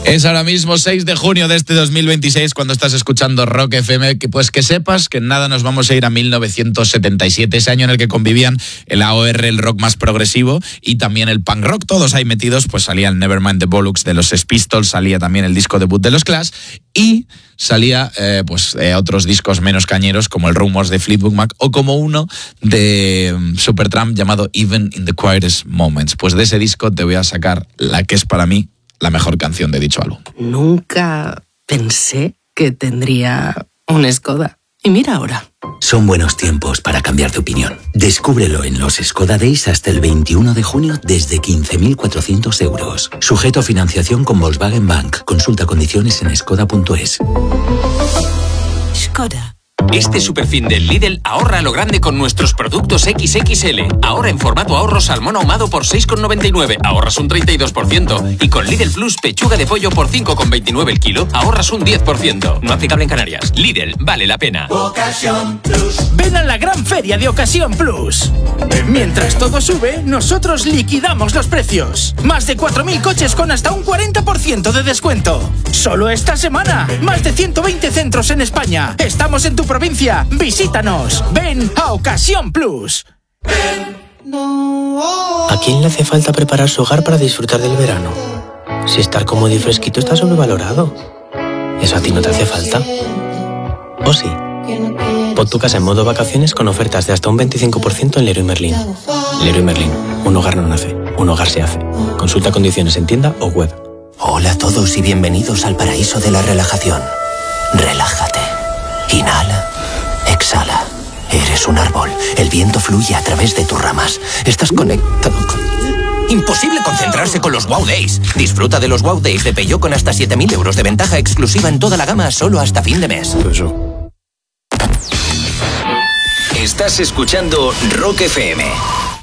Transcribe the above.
Es ahora mismo 6 de junio de este 2026 cuando estás escuchando Rock FM, que sepas que en nada nos vamos a ir a 1977, ese año en el que convivían el AOR, el rock más progresivo, y también el punk rock, todos ahí metidos. Pues salía el Nevermind the Bollocks de los Sex Pistols, salía también el disco debut de los Clash y salía otros discos menos cañeros como el Rumors de Fleetwood Mac o como uno de Supertramp llamado Even in the Quietest Moments. Pues de ese disco te voy a sacar la que es para mí la mejor canción de dicho álbum. Nunca pensé que tendría un Skoda. Y mira ahora. Son buenos tiempos para cambiar de opinión. Descúbrelo en los Skoda Days hasta el 21 de junio desde 15.400 euros. Sujeto a financiación con Volkswagen Bank. Consulta condiciones en skoda.es. Skoda. Este superfin del Lidl ahorra a lo grande con nuestros productos XXL. Ahora en formato ahorro salmón ahumado por 6,99, ahorras un 32%. Y con Lidl Plus pechuga de pollo por 5,29 el kilo, ahorras un 10%. No aplicable en Canarias. Lidl, vale la pena. Ocasión Plus. Ven a la gran feria de Ocasión Plus. Mientras todo sube, nosotros liquidamos los precios. Más de 4.000 coches con hasta un 40% de descuento. Solo esta semana. Más de 120 centros en España. Estamos en tu provincia. Visítanos. Ven a Ocasión Plus. ¿A quién le hace falta preparar su hogar para disfrutar del verano? Si estar cómodo y fresquito está sobrevalorado. ¿Eso a ti no te hace falta? ¿O sí? Pon tu casa en modo vacaciones con ofertas de hasta un 25% en Leroy Merlin. Leroy Merlin. Un hogar no nace, un hogar se hace. Consulta condiciones en tienda o web. Hola a todos y bienvenidos al paraíso de la relajación. Relájate. Inhala. Exhala. Eres un árbol. El viento fluye a través de tus ramas. Estás conectado con... Imposible concentrarse con los Wow Days. Disfruta de los Wow Days de Peugeot con hasta 7.000 euros de ventaja exclusiva en toda la gama solo hasta fin de mes. Estás escuchando Rock FM.